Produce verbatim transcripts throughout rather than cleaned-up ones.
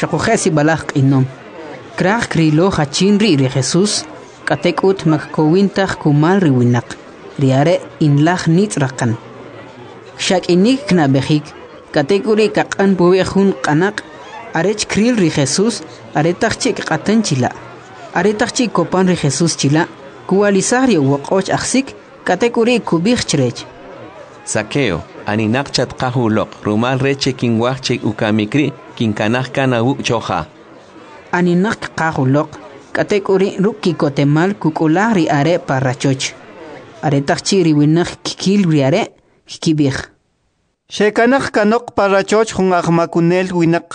shaqoqesi balaq inom. Kraq krilo hachin ri ri Jesús, katekut makkowintaq kumal riwinaq. Riare inlaq nitzraqan. Shak inik knabejik, katekuri kaqan buwejun qanak, arech kril ri Jesús, aretaq chik qatan chila. Aretaq chik kopan ri Jesús chila, kualisari waqoch aksik, katekuri kubij chrech. Saqueo, aninaqchat qahuloq, rumal reche kinwaqche ukamikri, kinkanaq kana uk choja. Aninaq qahuloq, katekuri ruki kotemal kukulari are parrachoch. Aretaq chi riwinaq kikil riare, kikibij. Shekanaq kanok parrachoch jun aqmakunel winaq.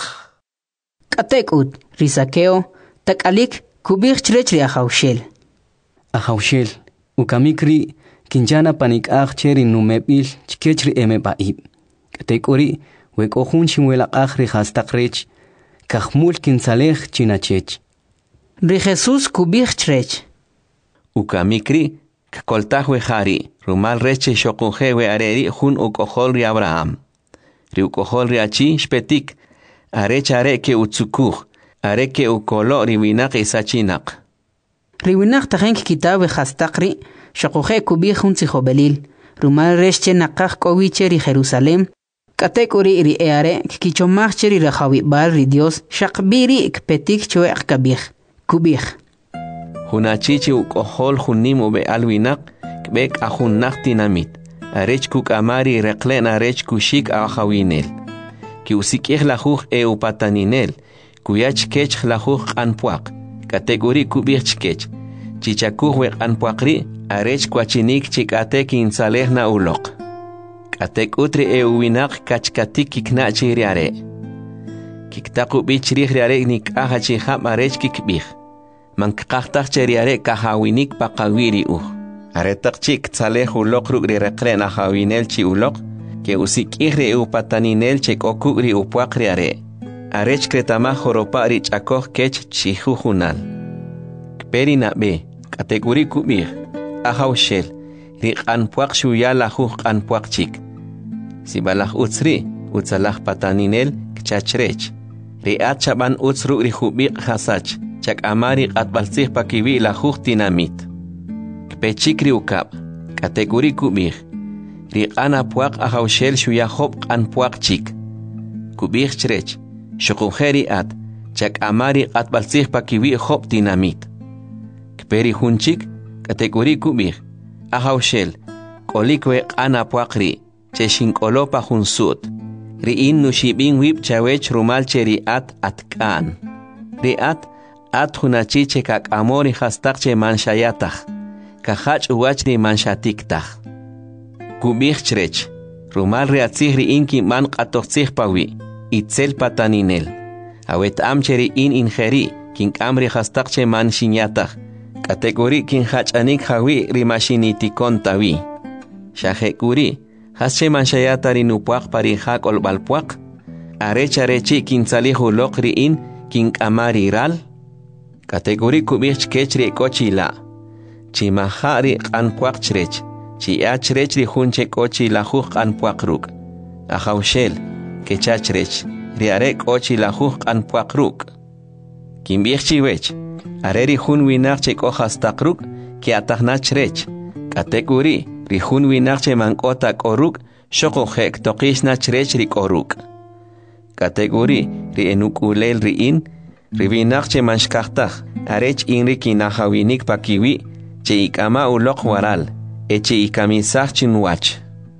Katekut, risakeo, takalik, kubij chrech ri ajawshel. Ajawshel, ukamikri, kinjana panik aj cheri numebil chikechri eme baib. Katekuri, wekojun chimwelaq aj ri hastaqrech, kajmul kinsalej chinachech. Ri Jesús kubij chrech. Ukamikri, kakoltajwe jari, rumal reche shokunjewe areri jun ukojol ri Abraham. Ri ukojol ri achi shpetik, arech areke utsukuj, areke ukolo ri winaq isachinaq. Ri winaq tajenk kitabe hastaqri, shaqoje kubij jun tzijobelil, rumal reche naqaj kowiche ri Jerusalem, katekuri ri eare kikichomaj cheri rajawibal ri Dios, shaqbiri kpetik choeq kabij, kubij. Hunachichi ukojol junim ube alwinaq, kbek ajunnaq tinamit, arech kuk amari reqlen arech kushik ajawinel. Ki usikij lajuj e upataninel, kuyach kech lajuj anpuaq, kategori kubij chkech, chichakuj we anpuaqri, arech kwachinik chikatek insalejna uloq. Katek utri e uwinaq kachkatik kiknachi riare. Kiktaku bichrij riare nik ahachi ham arech kikbij. Mankaqtaq cheriare kahawinik paqawiri uj. Aretaq chik tsalej uloq ruk ri reqlen ajawinel chi uloq, ke usikij ri upataninel chek okuk ri upuaq riare. Arech kretamaj joropa ri ch'akoj kech chijujunal. Kperi nabe, kategori kubij, ajawshel, ri q'anpuaq xuya lajuj q'anpuaq chik. Sibalaj utzri, utzalaj pataninel kchachrech. Ri at chaban utz ruk ri jubiq hasach, chak amari q'atbaltzij pakiwi lajuj tinamit. Kpechik ri ukab, kategori kubij, ri q'anapuaq ajawshel xuya job q'anpuaq chik. Kubij chrech, shukunjeri at, chak amari q'atbaltzij pakiwi job tinamit. Kperi junchik, kategori kubij, ajawshel, kolikwe q'anapuaq ri, che shinkolopa junsut. Ri in nushibin wib chawech rumal che ri at atkan. Ri at, at hunachiche kak amori hastaq che manshayataj. Kahach uwach ri manshatiktaj. Kubij chrech, rumal ri atzij ri inki man qatoqtzij pawi, itzel pataninel. Awet am che ri in ingeri, kink amri hastaq che manshinyataj. Kategori kin hachanik hawi ri mashinitikon tawi. Shahekuri, hasche manshayata ri nupuaq pari hak olbalpuaq. Arech arechi kin salihu loq ri in kin amari ral. Kategori kubich kech ri kochi la. Chi mahari qanpuaq chrech. Chi achrech ri hunche kochi la huq qanpuaq ruk. Ajawshel, kechachrech. Ri are kochi la huq qanpuaq ruk. Kin bichi wech. Areri hun winaq che kojas takruk, ki atajnach rech. Kategori, ri hun winaq che mankota koruk, shoko hek tokishnach rech ri koruk. Kategori, ri enukulel ri in, ri winaq che manshkachtaj, arech inri kinahawinik pakiwi, che ikama ulok waral, e che ikamisaj chinwach.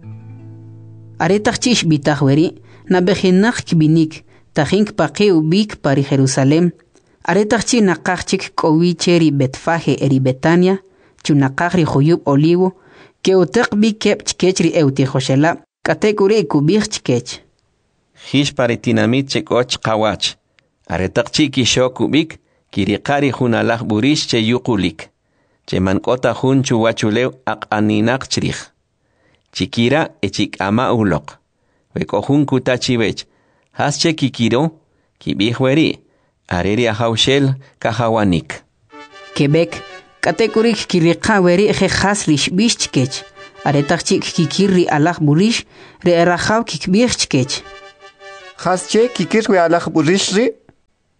Aretaq chish bitajweri, na bejinak kibinik, tajink paqi ubik pari Jerusalem, aretaq chi naqaq chik kowiche ri Betfaje eri Betania, chu naqaq ri Juyub Olivo, ke utaq bi kep chkech ri eutijoshela, kategori kubij chkech. Hish pari tinamit chekoch qawach. Aretaq chi kisho kubik, kiriqari junalaj burish che yuqulik. Che mankota jun chuwachulew aqaninak chrij. Chikira e chikama uloq. Weko jun kutachibech. Has che kikiro, kibijweri. Areri ajawshel kahawanik. Quebec, kategorik kiriqaweri jejas rish bishchkech. Aretaq chik kikirri alaj burish, re erajaw kikbijchkech. Has che kikirri alaj burish ri?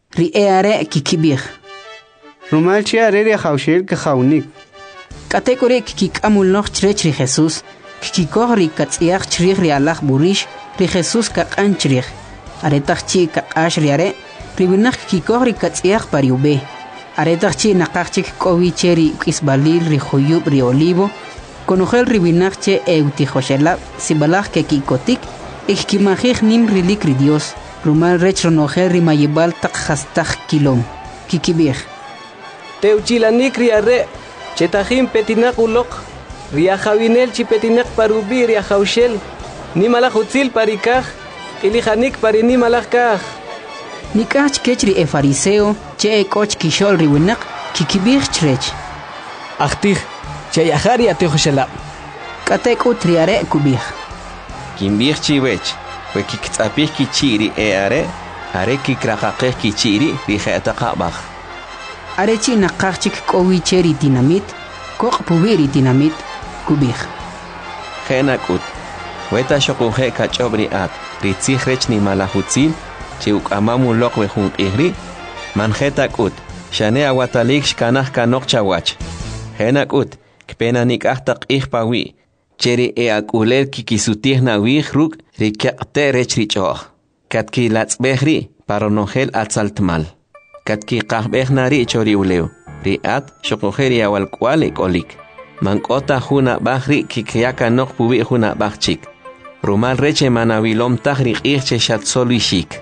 ri eare kikibih. Rumal chi areri haushel que haunik. Katekore kikik amul noch chrech ri Jesus. Kikikoh ri katsiach chrich ri alach burish ri Jesus kakan chrich. Aretach chi kakash ri are. Ribinach kikikoh ri katsiach pariube. Aretach chi nakach chi kikowi cheri kisbalil ri joyub ri olivo. Konojel ribinach che eutijoshela sibalach ke kikotik. Ikimajich nim rilik ri Dios. Rumal rech ronojel ri mayibal tak hastach kilom. Kikibih. Teuchilanik riare, chetajim petinak ulok, riajawinel chi petinak parubi riajaushel, ni malajutzil parikaj, ilijanik parini malajkaj. Nikach kechri e fariseo, che e koch kishol riwinak, kikibih chrech. Achtij, che yajari atejoshelab. Katek utriare kubih. Kimbih chiwech, we kiktzapih kichiri e are, are kikrakakeh kichiri rijetaqabaj. Arechi nakachik kowi cheri dinamit, kok pubiri dinamit, kubih. Genakut, weta shokuhe kachobri at, ritzich rech ni malahutzil, chiuk amamu lokwe hun ihri, manjetakut, shane awatalik shkanach kanok chawach. Genakut, kpena nik ahtak ihpawi, cheri e akulel kikisutih na wihruk, rikyakte rech richoch. Katki latzbehri, paronogel atzaltmal. Katki qahbeh nari chori uleo. Riat shokojeri awal kwalik olik. Mankota huna bahri kikyaka nok pubi huna bahchik. Rumal reche manavilom tahri irche shatsolishik.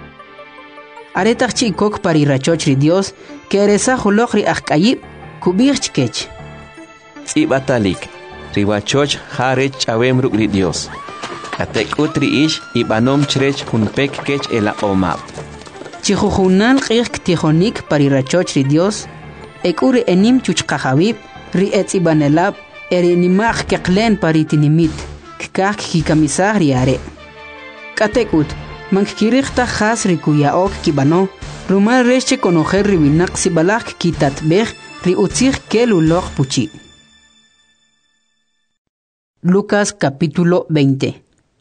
Aretach kok pari rachochri Dios, que eresa hulokri akayib, kubirch kech. Ibatalik. Riwachoch harech chawemruk ri Dios. Katek utri ish ibanom chrech hunpek kech ela omab. Chihujunal qirk tijonik pari rachochri Dios, ekuri enim chuchqajawib, ri etzibanelab, erinimach keklen pari tinimit, kkak kikamisah riare. Katekut, mankirikta khas rikuyaok kibano, rumal reche conojer ribinak sibalak kitatbeh, ri utzich kelulok puchi. Lucas capítulo veinte.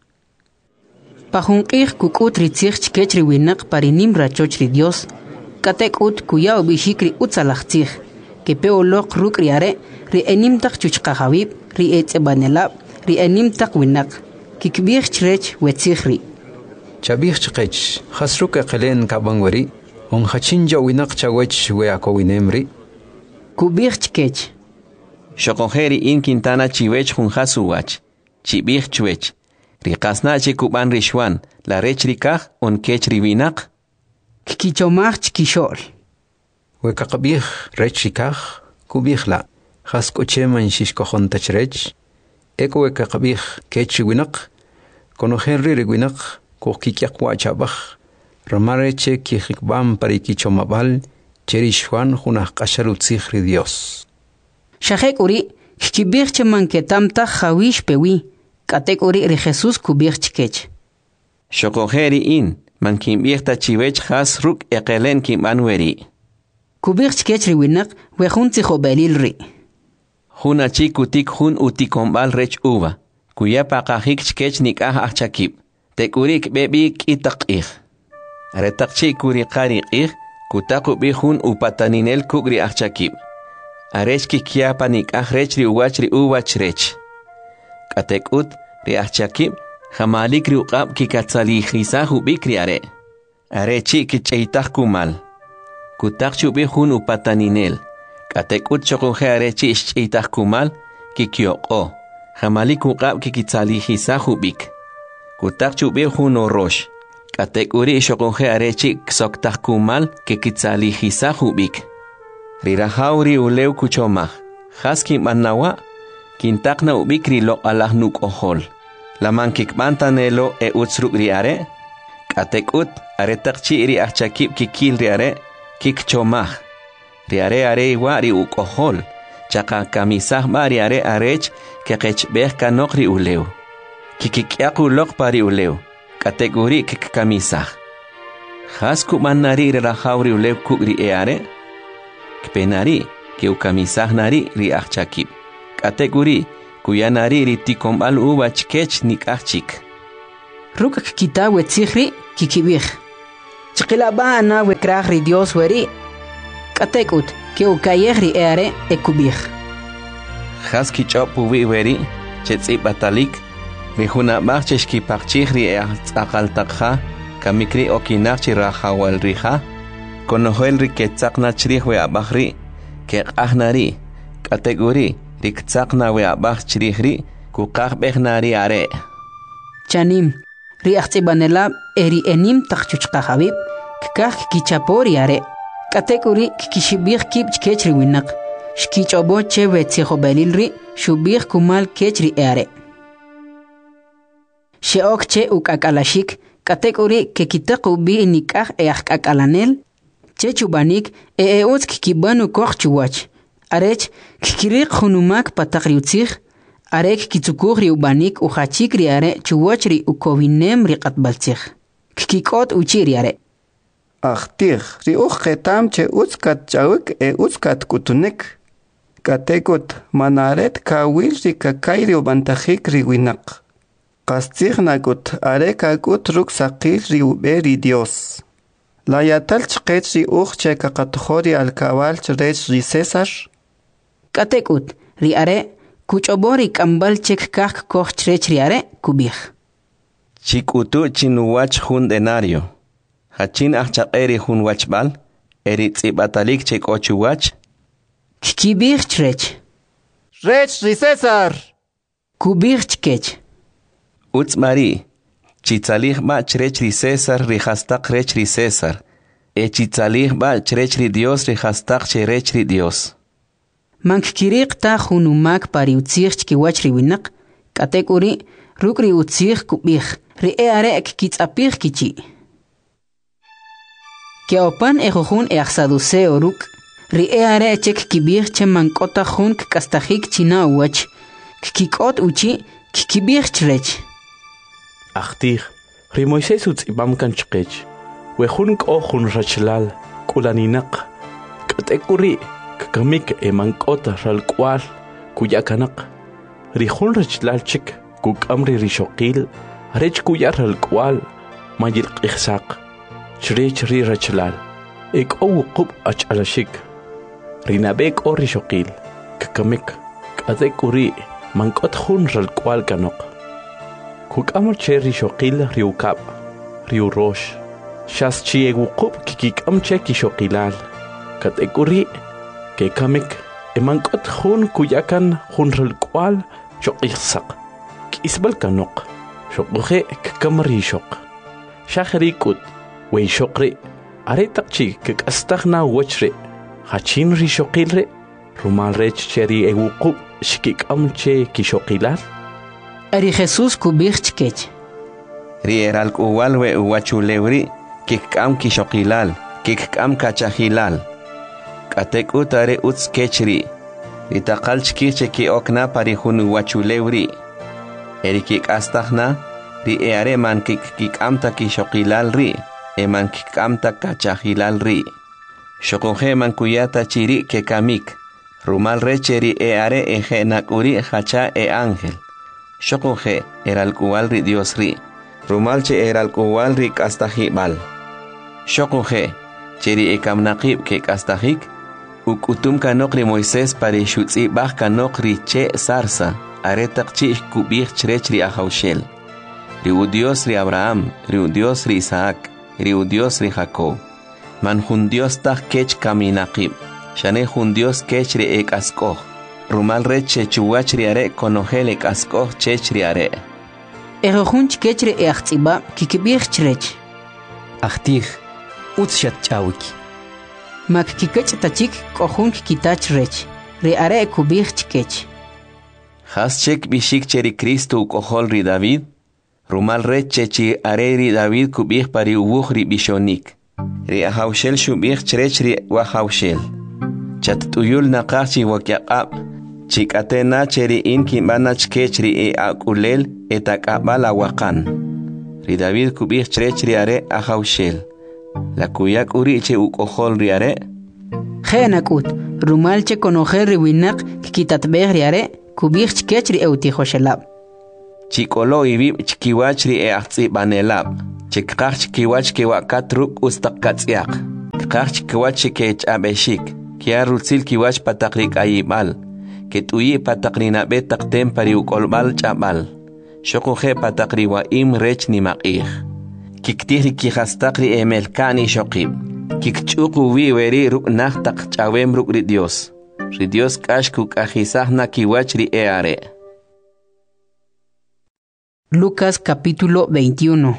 Pajunqih kukut ritzich chkech riwinak parinim rachochri Dios, katekut kuyao bishikri utzalachtzich, que peolok ruk riare, ri enimtak chuchqajawib, ri etzebanelab, ri enimtak winak, kikbih chrech wetzihri. Chabih chkech, hasruk aqelen kabangwari, on hachinja winak chawech weako winemri. Kubih chkech. Shokojeri in Quintana chiwech hun hasuwach, chibih chwech. Rikasna chikuban rishwan, la rech rikaj on kech riwinak. Kikichomach chkishol. Wekakabih rech rikaj, kubih la. Haskoche man shishkojon tachrech. Eko wekakabih kech riwinak. Konojenri riwinak, kokikyak wachabach. Ramareche kijikbam parikichomabal, cherishwan hunah kasharutzihri Dios. Shahek uri, kibir cheman ketamta hawish pewi, katek uri ri Jesus kubir chkech. Shokojeri in, man kimbirta chiwech has ruk ekelen kimbanweri. Kubir chkech riwinak, wehun tzichobelil ri. Huna chikutik hun utikombal rech uva, kuya pakahik chkech nikah achakib, tek urik bebik itakih. Aretak chikuri qarikih, kutakubi hun upataninel kugri achakib. Arech kikiapa nikah rech ri uwach ri uwach rech. Katekut ri achakib, jamalik ri uqab kikatzalijisahu bikri are. Arechi kicheitaj kumal. Kutak chubi hun upataninel. Katekut chokoje arechi ischeitaj kumal, kikioko. Jamalik uqab kikitzalijisahu bik. Kutak chubi hun orosh. Katekuri chokoje arechi ksoktaj kumal, kikitzalijisahu bik. Rirahauri uleu kuchomah, haski manawa, kintakna ubikri lo alah nuk ohol. Laman kikbantanelo e utsruk riare, katekut aretakchi ri achakib kikil riare, kikchomah. Riare are iwa ri uk ohol, chaka kamisah ba riare arech kekechbeh kanok ri uleu. Kikikyaku lok pari uleu, kategori kikkamisah. Hasku manari rirahauri uleu kukri eare, Kpenari, que ukamisah nari ri achakib. Kategori, kuya nari ri tikombal uwach kech nik achik. Ruk kita wetzihri kikibih. Chqilaba ana wekrah ri Dios weri. Katekut ke ukayeh ri eare ekubih. Has ki chopu wi weri chetsi batalik rihuna marchesh ki parchih ri e akal takha kamikri okinach raha wal riha konohel ri ketzakna chrih we abahri ke ahnari kategori riktzakna we abah chrih ri kukah behnari are Chanim ri achtsibanela eri enim takchuchqa habib kah kichapori are kategori kishibih kib chkechri winaq Shkichobo chewe tsikhobelilri shubih kumal kechri eare. Sheok che ukakalashik katekuri kekitaku bi nikah eak akalanel che chubanik e eots kibanu koch chuwach. Arech kikirik hunumak patakriutzich arek kitsukuhri ubanik uchachikri are chuwachri ukovinem riqatbaltzich. Kikikot uchiri are. Achtir ri uchetam che utskat chawik e utskat kutunik. Katekot manaret kawil ri kakayri ubantajik ri winak. Kastignagut are kagut ruk sakil ri uberi Dios. La yatal chqet ri uche kakatuhori al kawal chrech ri Cesar. Katekot ri are kuchobori kambal chek kak koch chrech ri are kubih. Chikutu chinuwach hun denario. Hachin achaqeri hun wachbal eri tsibatalik chek ochuwach. Kibir chrech. Rech ri Cesar. Kubir chkech. Uts mari. Chitzalih ba chrech ri Cesar ri hastak rech ri Cesar. E chitzalih ba chrech ri Dios ri hastak cherech ri Dios. Mank kirik ta hunumak pari utzich kiwach ri winak. Katekuri rukri utzich kubih. Ri eare kitzapih kichi. Keopan ejohun eaxaduse oruk. Ri eare chek kibir che mankota hun kastajik china uach. Kikot uchi kibir chrech. Achtir, ri Moises utz ibam kan chqech. We hun ko hun rachlal kulaninak. Katekuri kakamik e mankota ral kwal kuyakanak. Ri hun rachlal chik kuk amri ri shoqil rech kuyar ral kwal majil qihsaq. Chrech ri rachlal. Ek o qub ach alashik. Rinabek o rishoqil, kakamik, katekuri, mankot hun ral kwal kanok. Kuk amor che rishoqil riukab, riu rosh. Shas chi eguqub kikik am che kishoqilal. Katekuri, kekamik, e mankot hun kuyakan hun ral kwal shoqihsaq. Kisbal kanok, shoquhe kakam rishok. Shakhrikut, wey shokri, aretak chi kikastagna wachri. Hachin rishoqilre, rumal rech cheri eguqub shkik amche kishoqilal. Ari Jesus kubih chkech. Ri eral kuwal we uwachulewri kikam kishoqilal, kikam kachahilal. Katek utare uts kechri. Ri taqal chkiche ki okna pari hun uwachulewri. Eri kik astagna, ri eare man kik kikamta kishoqilal ri, e man kikamta kachahilal ri. Shokoje mankuyata chiri ke kamik. Rumal recheri e are e genakuri hacha e ángel. Shokoje eral kuwal ri Dios ri. Rumal che eral kuwal ri kastahibal. Shokoje cheri e kamnaqib ke kastahik. Ukutum kanok ri Moisés pare shutzi bah kanok ri che sarsa. Aretak chi kubih chrech ri ahaushel. Ri u Dios ri Abraham, ri u Dios ri Isaac, ri u Dios ri Jacob. Man hun Dios tah kech kaminaqib. Shane hun Dios kech ri ek askoh. Rumal reche chuwach ri are konohel ek askoh chech ri are. Ejohun chkech ri eachtsiba kikibir chrech. Achtir, utz shat chawik. Mak kikech tachik kohun kikitach rech. Ri are kubir chkech. Has chek bishik cheri Cristo kohol ri David. Rumal reche chi are ri David kubir pari uwuh ri bishonik. Ri ahaushel shubih chrech ri wahaushel. Chat tuyul naqachi wakyaqab. Chikatena cheri in kimbana chkech ri e akulel etakabala wakan. Ri David kubih chrech ri are ahaushel. La kuyak uri che ukohol ri are. Genakut, rumal che konoher ri winak kikitatbeh ri are kubih chkech ri eutihoshelab. Chikolo ibib chkiwach ri e ahtsi banelab. Chikach kiwach kiwakat ruk ustakatsiak. Kach kiwach kech abeshik. Kia rutzil kiwach patakrik ayibal. Ketuyi patakrina betak tempari ukolbal chabal. Shokuje patakri wa im rech ni makih. Kiktiri kihastakri emelkani shokib. Kikchuku wi weri ruk nachtak chawem ruk ri Dios. Ri Dios kash kuk ajisahna kiwach ri eare. Lucas capítulo veintiuno.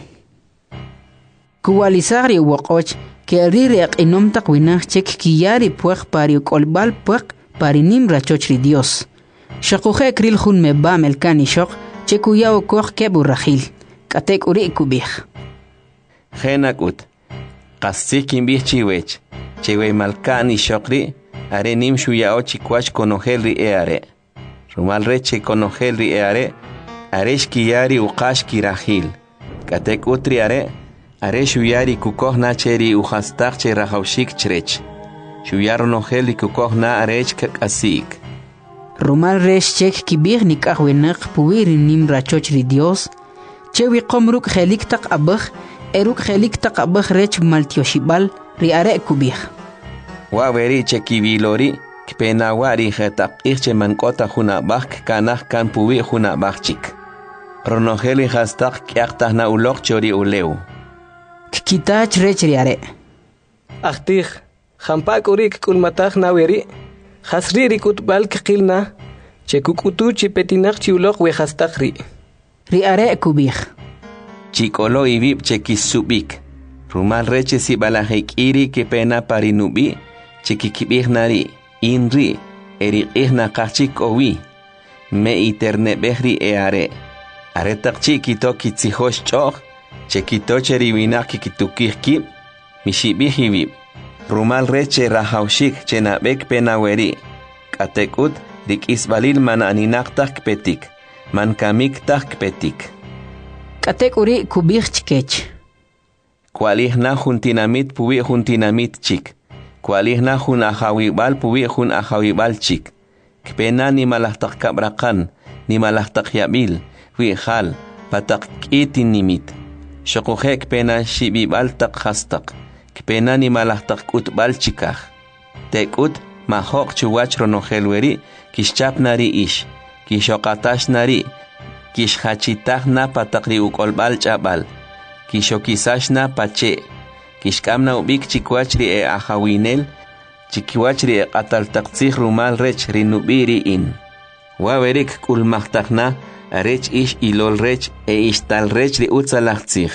Kuwalisari wakoch que ririak inom takwinach chek kiyari puek pari kolbal puek pari nim rachoch ri Dios. Shakuje kril hun me bam el kanishok chekuyao koch kebu rahil. Katek uri kubich. Genakut. Kasik imbih chiwech. Chewe malkani shokri. Are nim shuyao chikwach konogel ri eare. Rumal reche konogel ri eare. Aresh kiyari uqash kirahil. Katek utri are. Are shuyari kukoh na cheri uhastak che rahaushik chrech. Shuyaro nogel kukoh na arech kakasik. Rumal resh chek kibir nikahwenak puwiri nim rachoch ri Dios. Chewi komruk helik tak abach. Eruk helik tak abach rech maltioshibal ri are kubih. Waweri chekibilori. Kpenawari hetak irche mankota huna bak kanah kan puwi huna bakchik. Ronogeli hastak kiaktah na ulok chori uleu. Kitach rech riare. Achtih, hampak urik kulmatah naweri. Hasri rikut bal kikilna. Chekukutu chipetinak chiulok we hastakri. Riare kubih. Chikolo ibib chekisubik. Rumal reche si balahik iri ke pena parinubi. Chekikibih nari. Inri. Erik ihna kachik owi. Me iterne behri eare. Aretak chikito kitsihosh choch. Chekito cheriwinak kikitukihkib. Mishibihibib. Rumal reche rahaushik chenabek penaweri. Katekut rik isbalil man aninaktak kpetik. Man kamiktak kpetik. Katek uri kubih chikech. Kualihna juntinamit puwi juntinamit chik. Kualihna jun ahawibal puwi jun ahawibal chik. Kpena ni malahtak kabrakan. Ni malahtak yabil. Wihal. Patak itin nimit. Shokuje kpena shibibal tak hastak. Kpena ni malahtak utbal chikah. Tekut mahok chuwach ronohelweri kishchap nari ish. Kishokatash nari. Kishhachitah na patakri ukolbal chabal. Kishokisash na pache. Kishkamna ubik chikwachri e ahawinel. Chikwachri e qataltaktsih rumal rech rinubiri in. Wawerik kulmahtakna. Rech ish ilol rech e ishtal rech ri utzalachtzich.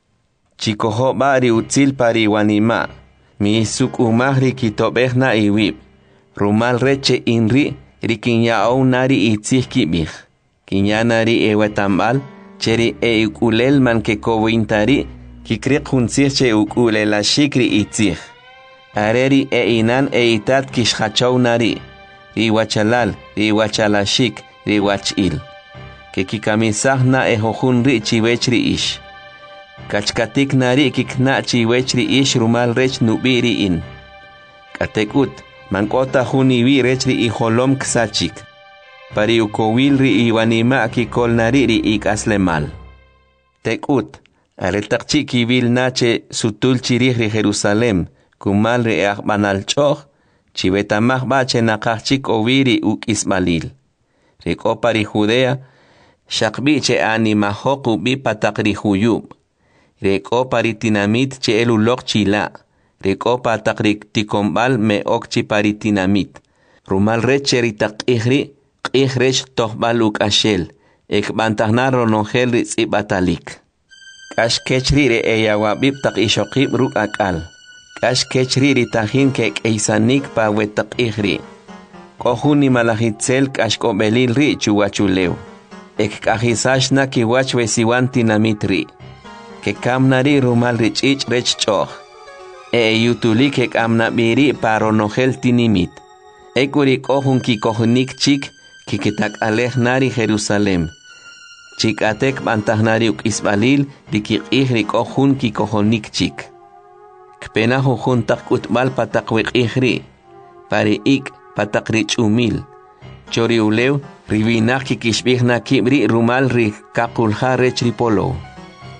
Chikoho bari utzil pari wanima. Mi isuk umahri kitobehna iwib. Rumal reche inri rikinyao nari itzich kibich. Kinyanari e wetambal. Cheri e ukulel man ke kowintari. Kikrik hunzich che ukulela shikri itzich. Areri e inan e itat kishhachow nari. Riwachalal, riwachalashik, riwachil. Que kikamisah na ehojun ri chiwechri ish. Kachkatik nari kikna chiwechri ish rumal rech nubiri in. Katekut, mankota juniwi rechri iholom ksachik. Pari ukowil ri iwanima kikol nari ri ikaslemal. Tekut, aretakchi kibil nache sutul chirih ri Jerusalem, kumal ri akbanal choch, chivetamah bache nakachik oviri uk ismalil. Riko pari Judea, Shakbi che anima hoku bi patakri huyub. Reko paritinamit che elulok chila. Reko patakri tikombal me okchi paritinamit. Rumal reche ritak ihri, ihrech tohbaluk ashel. Ek bantahna ronongel ritzibatalik. Kash kechri re eyawabib tak ishokib ruk akal. Kash kechri ritahin kek eisanik pa wetak ihri. Kohuni malahitzel kash kobelil ri chuwachuleu. Ek kahisashna kiwach wesiwan tinamitri. Ke kamnari rumal richich rech choch. E yutulik ek amnabiri paronogel tinimit. Ekurik ohun kikohunik chik kikitak alej nari Jerusalem. Chik atek bantahnari uk isbalil dikik ihrik ohun kikohonik chik. Kpena hujun tak utbal patakwik ihri. Pari ik patak rich umil. Chori uleu rivinak kikishbihna kibri rumal ri kakulha rech ripolo.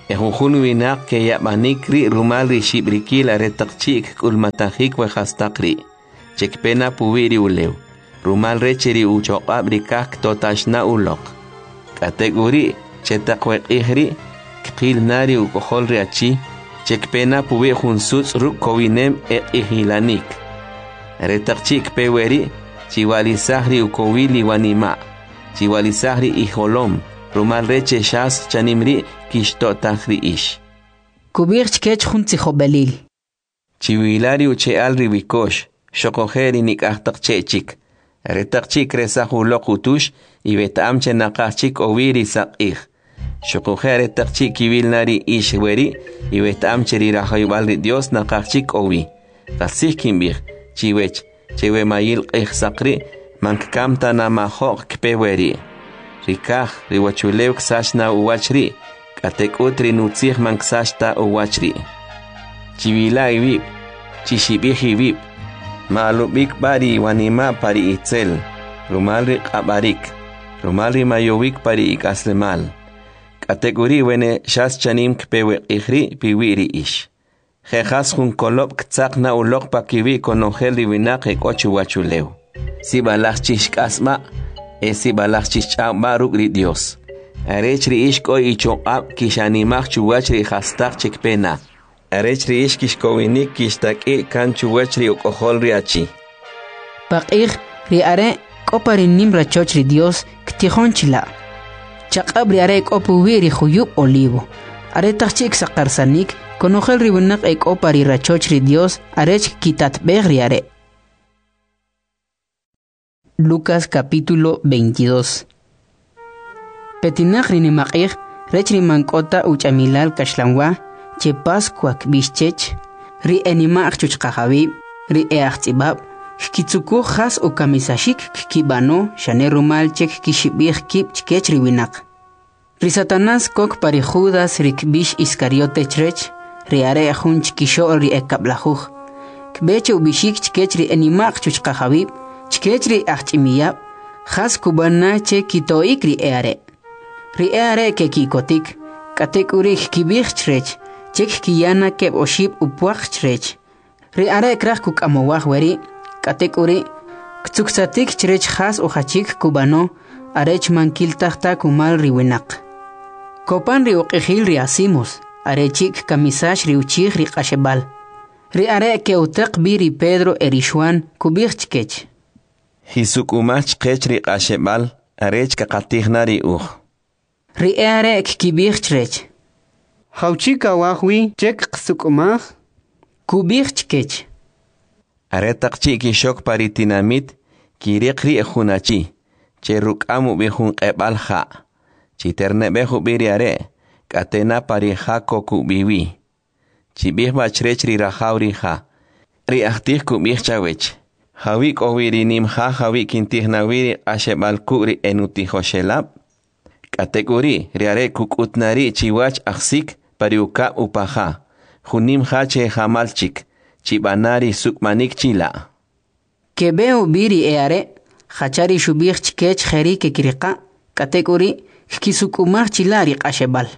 Ejunjun winak ke yabanikri rumal ri shibrikil aretakchik kulmatahik we hastakri. Chekpena puwiri ulew. Rumal recheri uchoqab rikak totashna ulok. Kategori chetakwe ihri kpil nari ukohol riachi. Chekpena puwi junsuts ruk kowinem e ihilanik. Aretakchik peweri chiwalisahri ukowili wanima. Chiwalisahri iholom. Rumal reche shas chanimri kishto tahri ish. Kubir chkech junti hobelil. Chiwilari uche alri wikosh. Shokojeri nik ahtak chechik. Retakchik resahu lokutush. Ibetam chenakachik oviri sak ich. Shokojeri takchik kivilnari ish weri. Ibetam cherirahaybali Dios nakachik ovi. Kasih kimbir. Chiwech. Chewe mayil ich sakri. Mankamta na mahok kpeweri. Rikah riwachulew ksashna uwachri, katek utri nutzih man ksashta uwachri. Chivila ibib, chishibih ibib, maalubik bari wanima pari itzel, rumalri qabarik, rumalri mayowik pari ikaslemal. Kategori wene shas chanim kpewe ihri piwiri ish. Jejas jun kolop ktsakna ulok pakiwi konongel riwinak ekochu wachulew. Si balach chishkasma, esi balach chichamba rukri Dios. Arechri ishko ichoqab kishanimach chuwachri hastak chekpena. Arechri ish kishkowinik kishtaki kan chuwachri ukoholri achi. Paqir ri are koparin nimra chochri Dios ktihon chila. Chaqab ri are kopu wiri khuyub olivo. Are tachik sakarsanik konogel ri winak ek opari rachochri Dios arech kitat begri are. Lucas capítulo veintidós. Petinach rinimaqih, rechri mankota uchamilal kashlanwa, che pascuac bischech, ri enimach chuchqahabib, ri eachtzibab, kitsuku has o kamisashik kibano, shanerumal chek kishibih kip chkech riwinak. Ri Satanás kok pari Judas ri kbish Iscariote chrech, ri are hun chkisho ri ekablahuj. Kbeche ubishik chkech ri enimach chuchqahabib, chkechri achimiyab, has kubana che kitoikri eare. Ri eare ke kikotik, katekurik kibich chrech, chek kiyana keb oshib upuach chrech. Ri are krach kuk amowach weri, katekuri, ktsuksatik chrech has ohachik kubano, arech mankil tahta kumal riwinak. Kopan ri uqihil ri asimos, arechik kamisash ri uchich ri kashebal. Ri are ke utek biri Pedro erishwan kubich chkech. Hisuk umach kechri qashebal, arech kaqatihnari uj. Ri eare kibich chrech. Hauchika wahwi chek sukumach. Kubich chkech. Aretaqchi kishok paritinamit, kirikri ejunachi, cheruk amu bihun qebal ha. Chiterne behu biri are, katena pari hako kubiwi. Chibih bachrechri rahauri ha. Ri ahtih kubich chawech. Hawik owiri nim ha hawik intihnawiri ashebal kuri enutihoshelab. Kategori riare kukutnari chiwach aksik pariuka upaha. Junim hache hamalchik. Chibanari sukmanik chila. Kebeo biri eare, hachari shubich chkech heri kekirika. Kategori kisukumach chilari ashebal.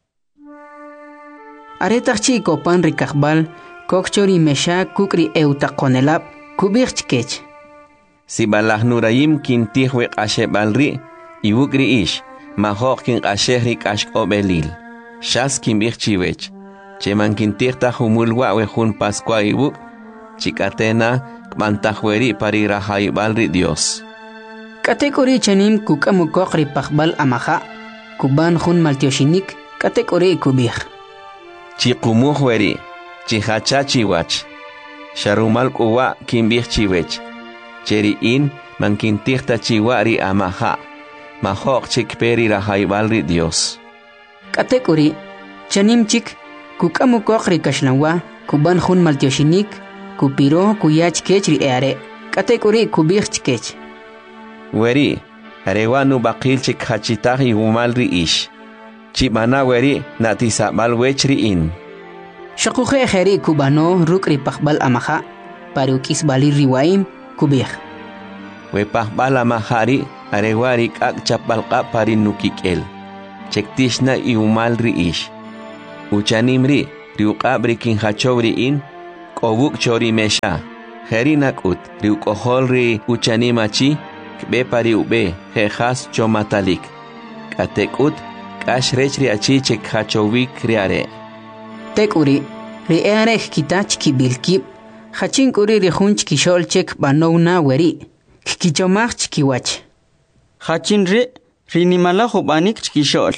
Aretachchi kopan rikakbal, kokchori mesha kukri eutakonelab. Kubich chkech. Si balah nurayim kintihwe ashebalri, iwukri ish, mahok kin ashehri kashk obelil. Shas kimbich chiwech. Cheman kintihta humulwa wehun pascua iwuk, chikatena kmantahweri pari rahaybalri Dios. Kategori chanim kukamukokri pakbal amaha, kuban hun maltioshinik, kategori kubich. Chikumuhweri, chihacha chiwach. Sharumal kuwa kimbich chiwech. Cheri in mankintihta chiwari amaha. Mahok chikperi rahaybalri Dios. Kategori chanim chik kukamukokri kashlawa, kuban hun maltioshinik, kupiro kuyach kechri eare. Kategori kubich chkech. Weri, arewanu bakil chik hachitahi umalri ish. Chibana weri natisabal wechri in. Shakuje heri kubano rukri pakbal amaha, parukis bali riwaim kubih. We pakbal amahari arewari kak chapalqa pari nukikel. Chektishna iumalri ish. uchanimri riuqabri kinhachowri in k'owuk chori mesha jeri nak'ut riuq'ojolri uchanimachi k'bepa riu'be jejas chomatalik k'atek'ut k'ax rech ri achi chekjachowik riare tek'uri ri eare kitach kibilkib hachin k'uri ri jun chkixol chek banowna weri kichomaj chkiwach hachin ri rinimala jobanik chkixol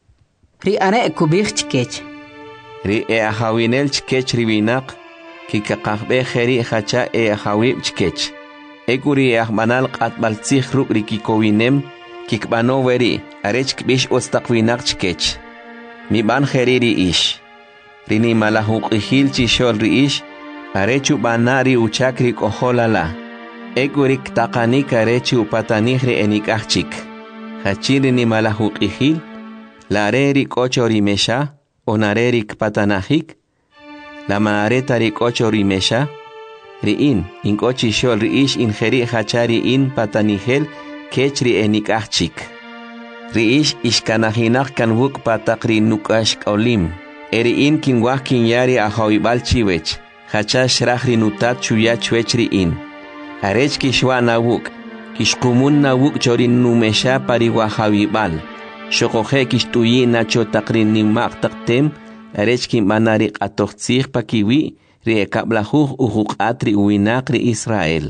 ri are kubij chkech ri e ahawinel chkech riwinaq kikaqaqbe jeri hacha e ahawib chkech ekuri e ahmanal qatbaltzij ruk' rikikowinem kikbano weri arech kbish ostaqwinaq chkech miban jeri ri ish rinimalahuq'ijil chixol ri ish arechu banari uchakri k'ojolala ekuri ktaqanik arechu patanij ri enik'ajchik hachin rinimalahuq'ijil lare ri k'ocho ri mesha onare ri kpatanajik la maareta ri k'ocho ri mesha ri'in ink'ochixol ri ish injeri hachari in patanijel kech ri enik'ajchik ri ish ixkanajinaq kanwuk pataq ri nuk'ax k'olim eri'in kinwaj kinyari ajawib'al chiwech hacha xraj ri nutat chuya chwech ri'in arech kixwa nawuk kixqumun nawuk chori numesha pari wajawib'al xoqoje kixtuyi nacho taq ri nimaq taqtem arech kinb'ana ri q'atojtzij pakiwi ri ekablajuj ujuq'at ri uwinaq ri Israel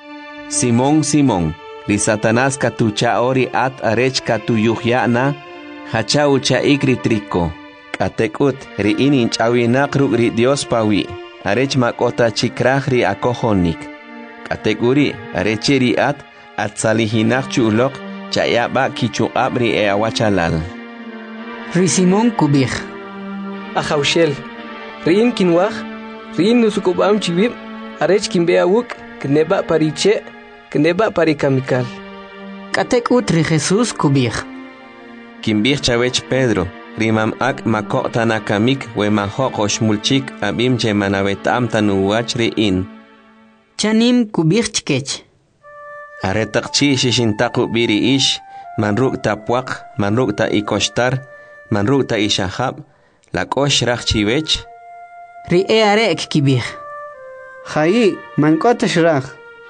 Simón Simón ri Satanás katucha'o ri at arech katuyujya'na hacha ucha'ik ri triko k'atek'ut ri'in inch'awinaq ruk' ri Dios pawi arech mak'ota chikraj ri akojonik k'atek'uri arechi ri at atzalijinaq chu'loq cha'yab'a kichuq'ab ri e awachalal ri Simón kubij Ajawshel ri'in kinwaj ri'in nusukub'am chiwib arech kinbe awuk kneba pariche kneba parikamikal k'atek'ut ri Jesús kubij kinbij chawech Pedro rimam ak mako'tanakamik we majoqox mulchik abim che manaweta'am tanuwach ri'in chanim kubij chkech aretaqchi xixintaqu biri ish manruk tapwaq manruk ta ikoshtar manruk ta ishahab la kosh raj chiwech ri e are kibij Jai, mankota shraj.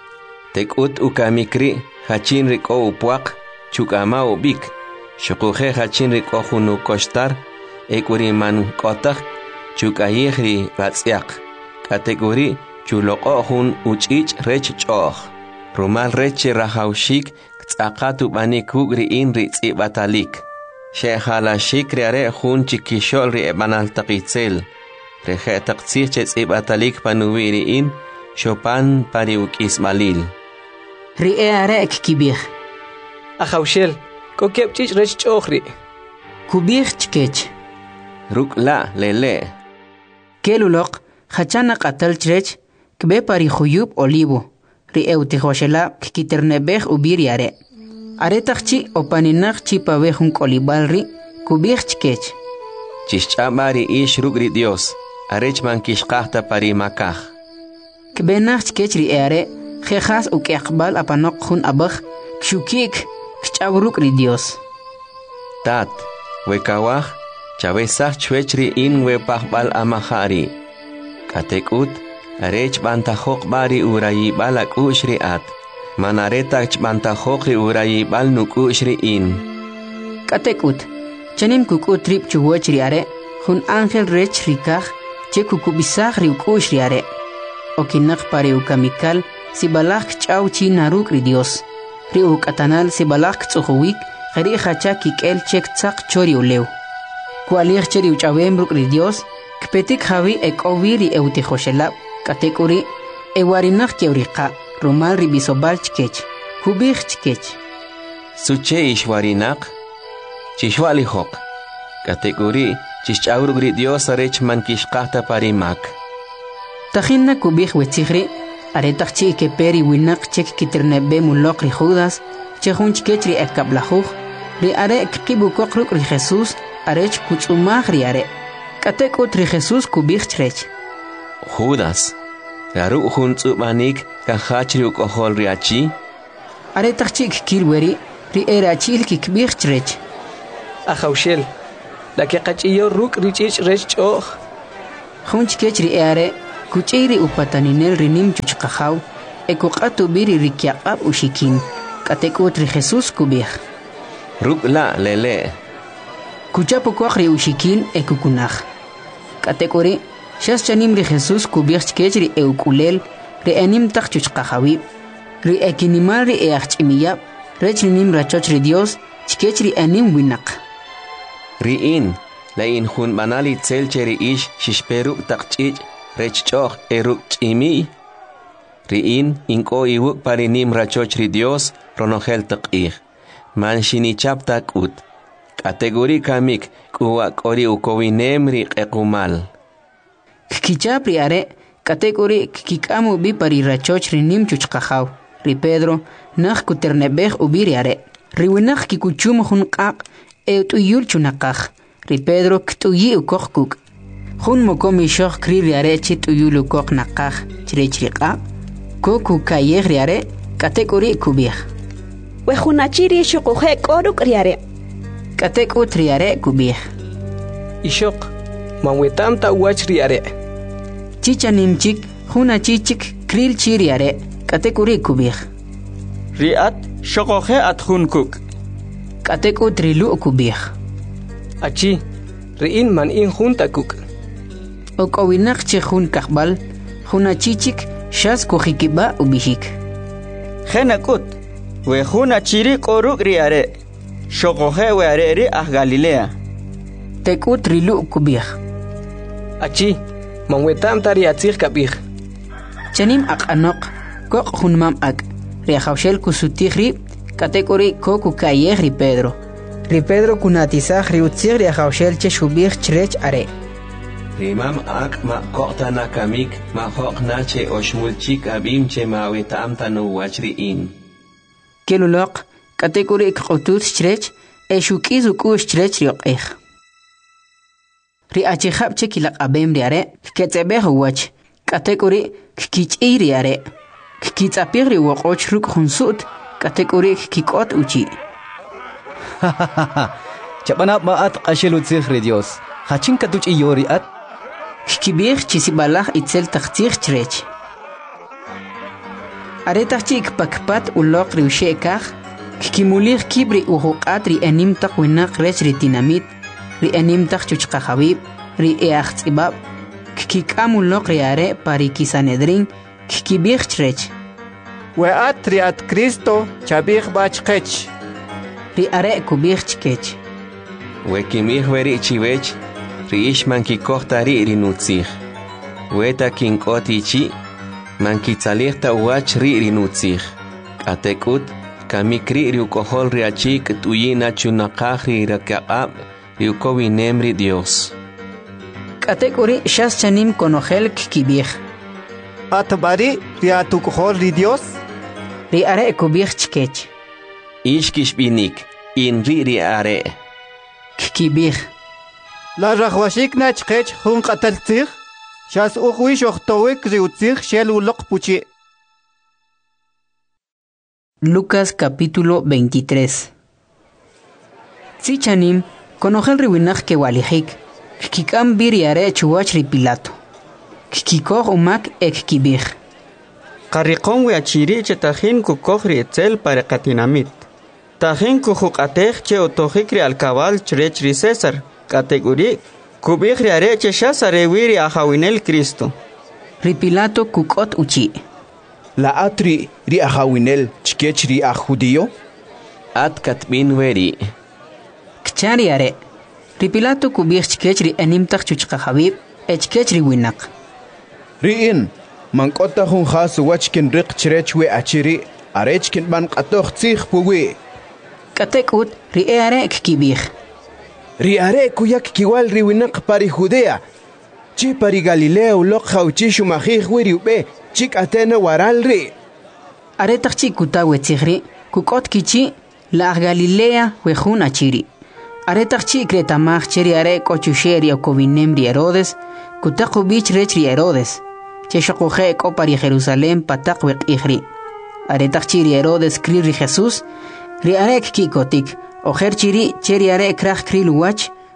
tek'ut ukamikri hachin rik'o upwaq chuk'ama ubik xuquje hachin rik'o junu koshtar ek'uri man k'otaq chuk'ayij ri ratz'yaq k'atek'uri chuloq'o jun uch'ich' rech ch'o'j rumal rech rajawxik tz'aqat ub'anik kuk' ri'in ri tz'ib'atalik xe'jalaxik ri are jun chikixol ri eb'anal taqitzel ri je'taqtzij che tz'ib'atalik panuwi ri'in xopan pari uk'isb'alil ri e are kibij Ajawshel kokeb chich rech ch'o'j ri kubij chkech ruk' la lele keluloq hachana qatal chrech kbe pari juyub olivo ri eutijoshela kiternebej ubir yare are taqchi opaninaq chipawe jun kolibal ri kubij chkech chixch'aba ri ish ruk' ri Dios arech man kixqajta pari makaj kbenaq chkech ri are jejas uk'eqbal apanoq jun abaj kxukik kch'aw ri Dios tat we kawaj chabesaj chwech ri in we pajb'al amajari k'atek'ut arech b'antajoq bari urayib'al ak'u'x ri at manareta chb'antajoq ri urayib'al nuk'u'x ri in k'atek'ut chanim kuk'ut rib chuwach ri are jun ángel rech rikaj che kukubisaj ri uk'u'x ri are okinaq pari ukamikal sibalaj kch'aw chi naruk' ri Dios ri uk'atanal sibalaj ktz'ujuwik jeri hacha kik'el chek tzaq chori ulew kualij che ri uch'awem ruk' ri Dios kpetik jawi ek'owi ri eutijoxelab k'atek'uri ewarinaq kewriqa rumal ri bisobal chkech kubij chkech suche ishwarinaq chixwa'lijoq k'atek'uri chixch'aw ruk' ri Dios arech man kixqajta pari mak tajinna kubij wetzij ri are taqchi keperi winaq chek kiternebe muloq ri Judas che jun chkech ri ekablajuj ri are kqibukoq ruk' ri Jesús arech kutz'umaj ri are k'atek'ut ri Jesús kubij chrech Judas garu jun tz'ub'anik kajach ri uk'ojol ri achi are taqchi kikil weri ri era achil kikbij chrech Ajawshel la que qachiyo ruk richich rech choh. Junch kechri eare kuchiri upataninel rinim chuchqahaw ekuqatu biri rikyaqab ushikin katekut ri Jesus kubih. Ruk la lele. Kuchapo kwaqri ushikin ekukunaj. Katekuri shas chanim ri Jesus kubih kechri eukulel ri anim taq chuchqahawi. Ri ekinimal ri eachimiya rech rinim rachoch ri Dios chkechri anim winaq. Riin la in hun banali tselcheri ish shishperu taqchich rechchoch eruk chimi. Riin inko iwuk parinim rachoch ri Dios ronogel taqih. Man shinichap takut. Kategori kamik kuwa kori ukowinem ri ekumal. Kichap ri are kategori kikamu bi pari rachoch ri nim chuchqahaw. Ri Pedro nakh kuternebeh ubiri are. Ri winakh kikuchum hun qaq e tuyul chunaqaj. Ri Pedro ktuyi ukoqkuk. Hun mokomi shoq kri ri are chit uyul ukoq naqaj chirechriqa. Koku kayeh ri are kategori kubih. We hunachiri shuquje koruk ri are. Katekut ri are kubih. Ishok manwetam ta wach ri are. Chichanimchik hunachichik kril chiri are kategori kubih. Riat shuquje at hunkuk. Katekut rilu kubih. Achi riin man in junta kuk. Okowinak che hun kakbal hunachichik shas kujikiba ubishik. Genakut we hunachiri koruk ri are. Shuquje we are ri ah Galilea. Tekut rilu kubih. Achi manwetam ta ri atzir kabih. Chanim aqanok kok hunmam ak. Ri khawshel kusutihri kategori koku kayeh ri Pedro. Ri Pedro kunatizaj ri utzir ri khawshel che shubih chrech are. Rimam ak ma koqtana kamik ma hoqna che oshmulchik abim che ma wetam tanu wachriin. Kelulok kategori qutut chrech e shukiz ukush chrech riqih. Ri achihab che kilaq abem ri are ketzebeh wach kategori kich'i ri are. Kitzapir ri woqoch ruk hunsut kategori kikot uchi. Chapanap maat qashilu tsikhri Dios. Hachin katuch iyori at. Kibir chisibalaj itzel taqtich chrech. Aretachik pakpat uloq ri ushekaj. Kimulir kibri uhuqat ri anim taq winaq rech ri tinamit. Ri anim taq chuchqahabib. Ri eachtzibab. Kikam uloq ri are pari kisanedrin. Kibir chrech. Weat riat Cristo chabih bachkech. Ri are kubir chkech. Wekimih weri chiwech, riish mankikohtari rinutzih. Weta kinkotichi, mankitzalihta uach ri rinutzih. Atekut, kamikri riukohol riachik tuyina chunaqaj ri rakaqab, riukowinem ri Dios. Katekuri shas chanim konogel kibir. Atbari riatukohol ri Dios. Ri are kubir chkech. Ishkish binik, in ri ri are. Kibir. La rahwashik nachkech hun qataltzig. Shas uqwish oqtowik riutzig shel uloq puchi. Lucas capítulo veintitrés. Tzichanim, konogel riwinaj ke walijik. Kikam bir yare chuwach ri Pilato. Kikikoh umak ek kibir. Qarriqon we achiri che tajin kukoj ri etzel para katinamit. Tajin kujuqatej che otojik ri alcabal chrech ri César. Kategori kubij ri are che shasare wiri ajawinel Cristo. Ri Pilato kukot uchi. La atri ri ajawinel chkech ri aj judío. At katbin weri. Kchari are. Ri Pilato kubij chkech ri animtaq chuchqahabib echkech ri winaq. Riin mankota hun khas wachkin riq chrech we achiri arechkin ban qatoq tsikh puwi. Katekut ri are kibij. Ri are kuyak kiwal ri winaq pari Judea. Chi pari Galilea uloq khawchi shumajij wiri ube chik atena waral ri. Are taqchi kutawe tsikhri kukot kichi la Galilea we hun achiri. Are taqchi kretamaj cheri are kochusheri okowinem ri Herodes kutaqu bich rech ri Herodes. Che shokuje ko pari Jerusalén pataq we qihri. Are taqchi ri Herodes kri ri Jesús ri are kikotik. Ojer chiri cheri are kraj kri luwach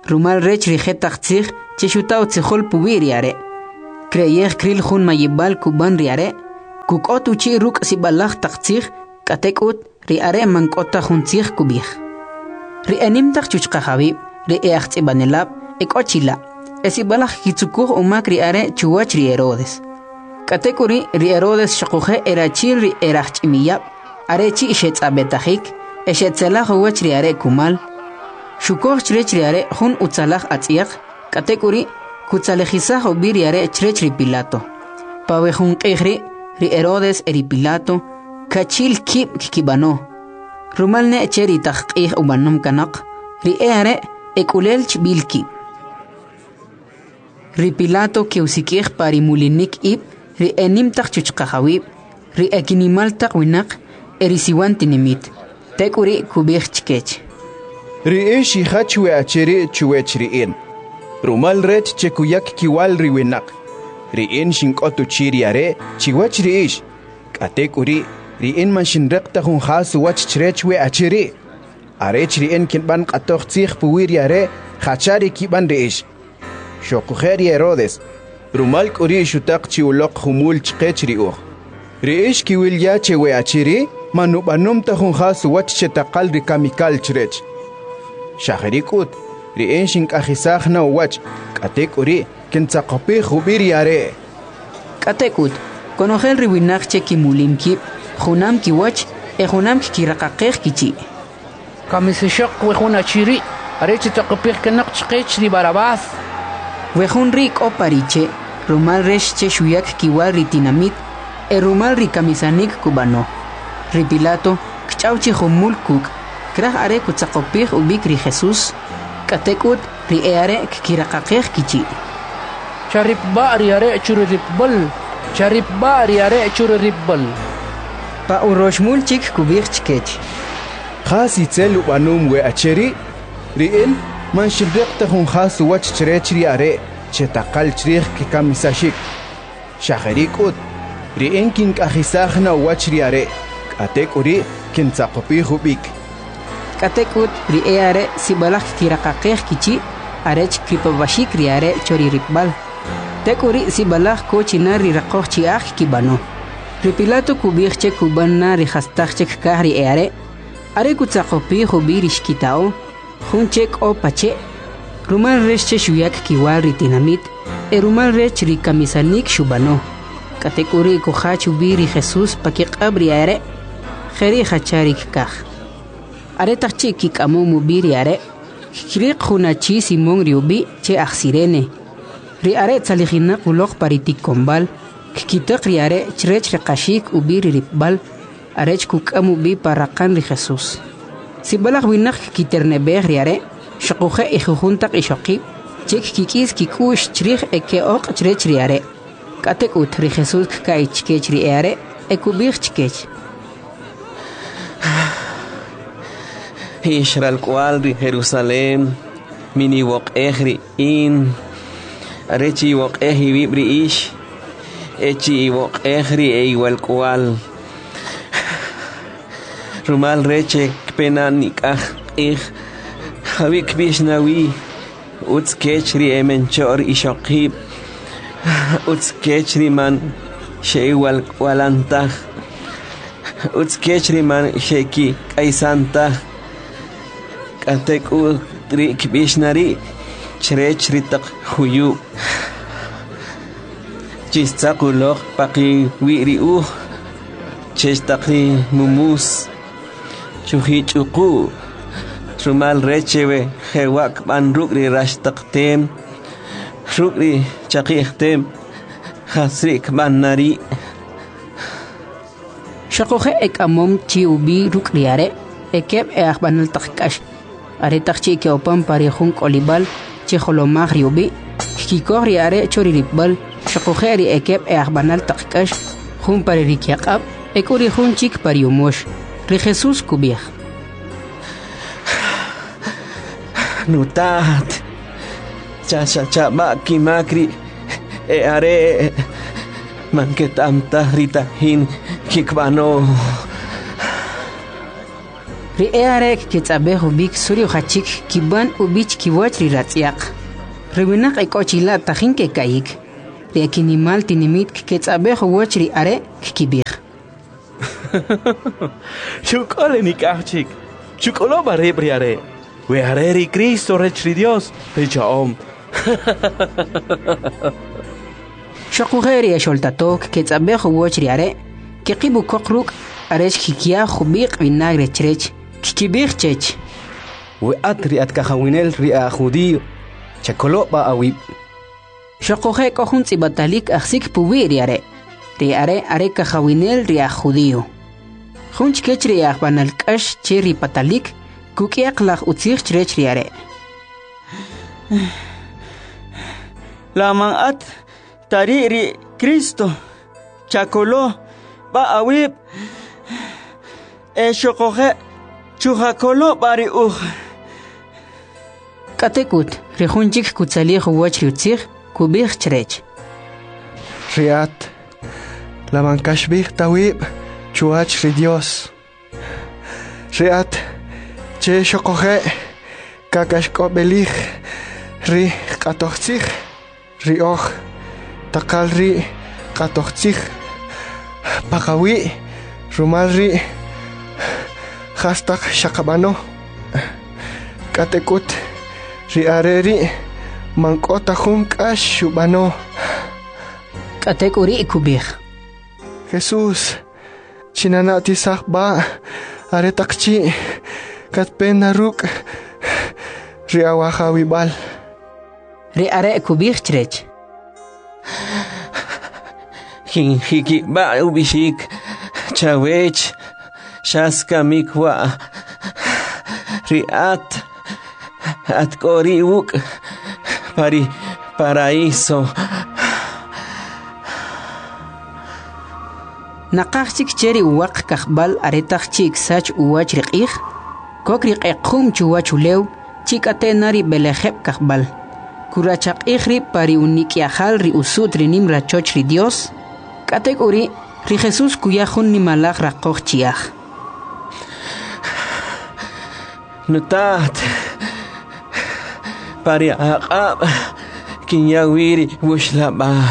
rumal rech rijetach tzich cheshutao tzihol pubir yare kreyech kril hun mayibal kuban riare kukot uchi ruk sibalach taktzich katekut riare mankota hun tzich kubich ri animtach chuchqahabi ri each ibanelab ekochila esibalach kitsukuh umak riare chuwach ri Herodes katekuri ri Herodes shaquhe erachil ri erach imiyab arechi ishetzabetahik eshetzelach wach riare kumal shukoh chrech riare hun utzalach atziach katekuri kutzalejizah obir riare chrech ri Pilato pawe hun qehri ri Herodes eri Pilato kachil kib kibano rumal ne cheri tahqih ubanum kanak ri ere ekulelch bilki ri Pilato ke usikih pari mulinik ib ri enim tak chuchqahawib ri ekinimal tak winak eri siwantinimit tekuri kubih chkech ri eshi hachwe acheri chuwech ri en rumal ret chekuyak kiwal ri winak ri en shinkotu chiriare chiwach ri ish katekuri ri en man shinrekta hun khas wach chrechwe acheri arech ri en kinban qatoq tsikh puwir yare khachari kiban ri ish shoqher Herodes rumal kuri shutaq chiuloq humul chqech ri uq ri ish kiwil ya chewe acheri manubanum ta hun khas wach chetaqal ri kamikal chrech shahrikut ri en shinkajisaj na wach katekuri kintzaqopi khubir yare katekut konojel ri winak chekimulim kip junam kiwach e junam kiraqaqej kichi kamisishaq we juna chiri arech taqpih kanak chqech ri Barabás we jun rik o pariche rumal resh che shuyak kiwal ri tinamit e rumal ri kamisanik kubano ri Pilato kchauchi humul kuk kraj are kutzaqopih ubik ri Jesus katekut ri are kiraqaqej kichi charip ba ri are churibal charip ba ri are churibal pa uroshmul chik kubich chkech khasi tsel ubanum we acheri ri en man shibrekta hun khas wach chrechri are chetaqal chrikh ki kamisashik shahrikut ri en kin kahisajna wachri are katekuri kin tsaqopi hubik katekut ri are sibalak kiraqaqej kichi arech kripabashik ri are chori rikbal tekuri sibalak kochinar ri raqoch chiach kibano ri Pilato kubich che kubanna ri khastach che kahri are are kutzaqopi hubirish kitao hunchek o pache rumal resh che shuyak kiwal ri tinamit e rumal rech ri kamisanik shubano katekuri kohach ubiri Jesus paki qabri are khari khacharik kah are tachi kikamo mubiri are kriq khunachi simon riubi che akhsirene ri are tsalihina qulok paritik kombal kitaq ri are chrech qashik ubiri ribal arech kukamu bi paraqan ri Jesus sibalag winak kiternebeh ri are shaqohe ikhuntak ishaqi chek kikis kikush chrikh eke oq chrech ri are katek ut ri Jesus kai chkech ri are ekubich chkech Israel cual ri Jerusalem mini wok ehri in arechi wok ehi vibri ish echi wok ehri e igual cual rumal reche penanik ah ich havik bishnawi uts kechri emenchor ishaqib uts kechri man sheiwal walantah uts kechri man sheki kaisantah kateku tri kibishnari chrech ritak huyu chistakulok paki wiri u chestakri mumus chuhi chuku rumal rechewe hewak ban rukri rashtaktem rukri chaqihtem hasrik banari shaqohe ek amom chi ubi rukri are ekeb e akhbanal taqkash are taqchi ke opam pari khun kolibal chi kholomag riubi kikori are chori ribal shaqoheri ekeb e akhbanal taqkash khun pari rikyaqab ekuri khun chik pari umosh ri Jesus kubih nutat cha cha cha maki makri e are manketam tahrita hin kikbano Ri'arek ketsabejo bik surio hachik kiban ubich kiwach riratsiak. Riwinak ikochila tajinke kayik. Riakinimal tinimit ketsabejo wach ri'are kikibik. Chukole nikachik. Chukolo bare briare. We hareri Cristo rechri Dios. Pechaom. Shakugeri sholtatok ketsabejo wach ri'are. Kikibu kokruk aresh kikia khubik vinagre chrech. Kikibik chech. We atri at kahawinel ria judío. Chakolo ba awib. Shakohe kohun batalik aksik puwi riare. Riare are kahawinel ria judío. Hunch kech ria banal kash cheri patalik. Kukiak lach utsir chrech riare. Lamang at tari ri Cristo. Chakolo ba awib. E shakohe. Chujakolo bari uj. Katekut, rejunchik kutsalih wachriutzig, kubig chrech. Riat, la mankashbig tawib, chuach ri Dios. Riat, che shokoje, kakashko belich, ri katochzig, ri oj, takal ri katochzig, pakawi, rumal ri. Hashtag Shakabano Katekut Riareri Mankota Junka Shubano Katekuri Kubir Jesús Chinanati Sakba Aretakchi Katpena Ruk Riawaha Wibal Riare Kubir Trech Hiki Ba Ubishik Chawech Shaska mikwa riat at koriuk pari paraíso Naqachik cheri waq kahbal aretachik sach uwach riqih kokriq eqhum chuwach ulew chikate nari belejeb kahbal kurachaq ihri pari unikiahal ri usut rinim rachoch ri Dios kategori ri Jesús kuyahun ni malak raqoch chiah Nutat Pari aqab Kinyawiri Wushlabal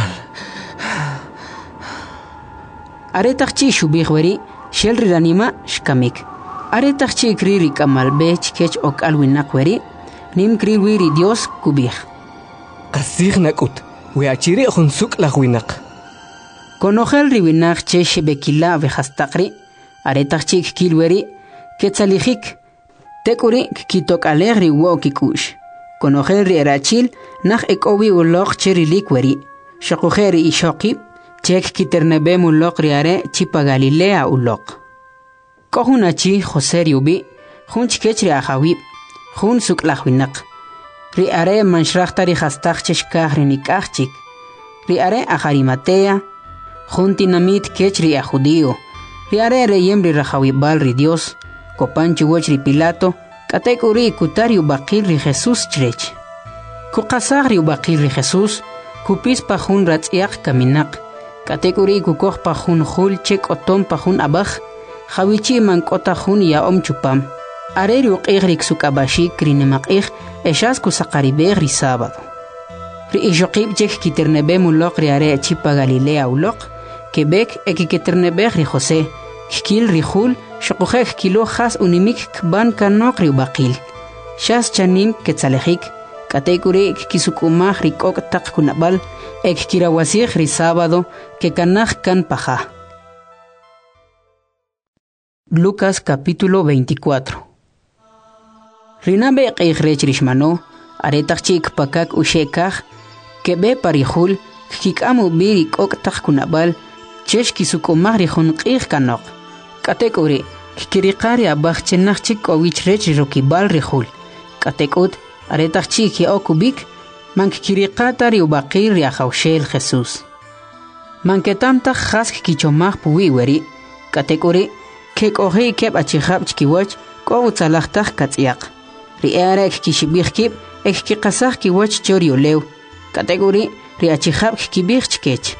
Aretachchi shubihweri Shelri ranima shkamik Aretachchi kriri kamalbe chkech ok alwinakweri Nim kriwiri Dios kubih Qasig nakut Weachiri hunsuk lahwinak Konojel riwinak che shebekila vejastaqri Aretachchi kilweri Ketzalijik Tekuri kitok alegri wo kikush. Konojeri erachil nach ekowi ulok cheri likweri. Shakujeri ishokib chek kiternebem ulok riare chipa Galilea ulok. Kohunachi Joseri ubi hunch kechri ahawib hun suk lahwinak. Riare manshrachta rihastach cheshkah rinikachik. Riare aharimatea juntinamit kechri ajudio. Riare reyem rirahawibal ri Dios. Copanchi wachri Pilato, katekuri kutariu bakil ri Jesús chrech. Kukasagri bakil ri Jesús, kupis pajun ratsiak kaminak. Katekuri kukoh pajun hul chek otom pajun abaj, jawichi mankota jun ya om chupam. Areri uqigrik sukabashik rinemakig, eshas kusakaribeg ri sábado. Ri ishokib chek kiternebe mulok ri are chipa Galilea ulok, Quebec ekiketernebeg ri José, kikil ri hul, Shokujek kilo has unimik kban kanok riu bakil. Shas chanim ketzalejik. Katekuri kisukumah rikok tak kunabal. Ek kirawasig ri sábado que kanaj kan paja. Lucas capítulo veinticuatro. Rinabe qeijrech rishmano. Aretachik pakak ushekaj. Kebe parihul. Kikamu birik ok tak kunabal. Chesh kisukumah rihun qeij kanok. Katekuri kikiriqari abaqchinaqchik owichrech rokibal rihul. Katekut aretachchik ya okubik mankikiriqata riubaqir riahawshel Jesús. Manketamta khask kichomaq puwiweri. Katekuri kek'oji keb achijab chkiwach k'owutsalajtaj katz'yaq. Ri'arek kixibijkib ek kiqasaj kiwach choriolew. Katekuri riachijab kibij chkech.